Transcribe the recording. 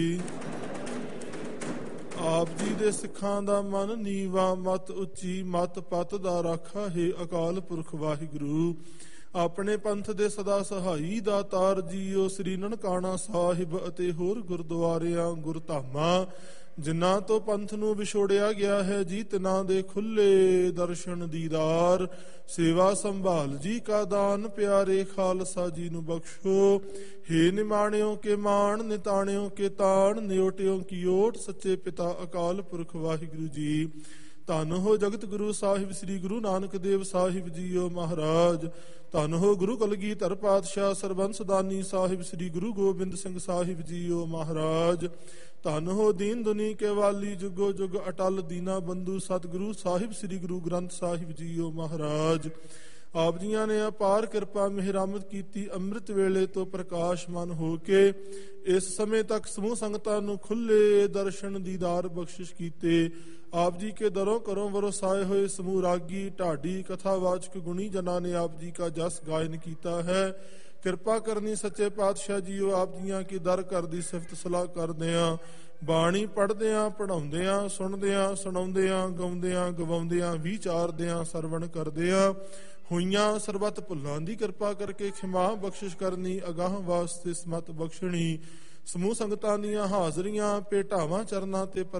ਆਪ ਜੀ ਦੇ ਸਿੱਖਾਂ ਦਾ ਮਨ ਨੀਵਾ, ਮਤ ਉੱਚੀ, ਮਤ ਪਤ ਦਾ ਰਾਖਾ ਹੈ ਅਕਾਲ ਪੁਰਖ ਵਾਹਿਗੁਰੂ। ਆਪਣੇ ਪੰਥ ਦੇ ਸਦਾ ਸਹਾਈ ਦਾਤਾਰ ਜੀਓ, ਸ੍ਰੀ ਨਨਕਾਣਾ ਸਾਹਿਬ ਅਤੇ ਹੋਰ ਗੁਰਦੁਆਰਿਆਂ ਗੁਰਧਾਮਾਂ ਜਿਨ੍ਹਾਂ ਤੋਂ ਪੰਥ ਨੂੰ ਵਿਛੋੜਿਆ ਗਿਆ ਹੈ ਜੀ, ਤਿਨਾਂ ਦੇ ਖੁੱਲੇ ਦਰਸ਼ਨ ਦੀਦਾਰ, ਸੇਵਾ ਸੰਭਾਲ ਜੀ ਕਾ ਦਾਨ, ਪਿਆਰੇ ਖਾਲਸਾ ਜੀ ਨੂੰ ਬਖਸ਼ੋ। ਹੇ ਨਿਮਾਣਿਓ ਕੇ ਮਾਣ, ਨਿਤਾਣਿਓ ਕੇ ਤਾਣ, ਨਿਓਟਿਓ ਕੀ ਓਟ, ਸੱਚੇ ਪਿਤਾ ਅਕਾਲ ਪੁਰਖ ਵਾਹਿਗੁਰੂ ਜੀ। ਧੰਨ ਹੋ ਜਗਤ ਗੁਰੂ ਸਾਹਿਬ ਸ੍ਰੀ ਗੁਰੂ ਨਾਨਕ ਦੇਵ ਸਾਹਿਬ ਜੀਓ ਮਹਾਰਾਜ। ਧੰਨ ਹੋ ਗੁਰੂ ਕਲਗੀਧਰ ਪਾਤਸ਼ਾਹ ਸਰਬੰਸ ਦਾਨੀ ਸਾਹਿਬ ਸ੍ਰੀ ਗੁਰੂ ਗੋਬਿੰਦ ਸਿੰਘ ਸਾਹਿਬ ਜੀਓ ਮਹਾਰਾਜ। ਧੰਨ ਹੋ ਦੀਨ ਦੁਨੀ ਕੇ ਵਾਲੀ, ਜੁਗੋ ਜੁਗ ਅਟਲ ਦੀਨਾ ਬੰਧੂ ਸਤਿਗੁਰੂ ਸਾਹਿਬ ਸ੍ਰੀ ਗੁਰੂ ਗ੍ਰੰਥ ਸਾਹਿਬ ਜੀਓ ਮਹਾਰਾਜ। ਆਪ ਜੀਆਂ ਨੇ ਅਪਾਰ ਕਿਰਪਾ ਮਿਹਰਾਮਤ ਕੀਤੀ, ਅੰਮ੍ਰਿਤ ਵੇਲੇ ਤੋਂ ਪ੍ਰਕਾਸ਼ਮਾਨ ਹੋ ਕੇ ਇਸ ਸਮੇਂ ਤੱਕ ਸਮੂਹ ਸੰਗਤਾਂ ਨੂੰ ਖੁੱਲੇ ਦਰਸ਼ਨ ਦੀਦਾਰ ਬਖਸ਼ਿਸ਼ ਕੀਤੇ। ਆਪ ਜੀ ਕੇ ਦਰੋਂ ਘਰੋਂ ਵਰਸਾਏ ਹੋਏ ਸਮੂਹ ਰਾਗੀ ਢਾਡੀ ਕਥਾਵਾਚਕ ਗੁਣੀ ਜਨਾਂ ਨੇ ਆਪ ਜੀ का जस गायन कीता है। किरपा करनी सच्चे पातशाह जीओ, आप जियां की दर घर दी सिफत सलाह करदियां, बाणी पढ़दियां पढ़ाउंदियां, सुणदियां सुणाउंदियां, गाउंदियां गवाउंदियां, विचारदियां सरवण करदियां होइयां सरबत भुल्लां दी किरपा करके खिमा बख्शिश करनी, अगाह वास्ते समत बख्शणी। समूह संगतां दीयां हाजरियां भेटावां चरनां ते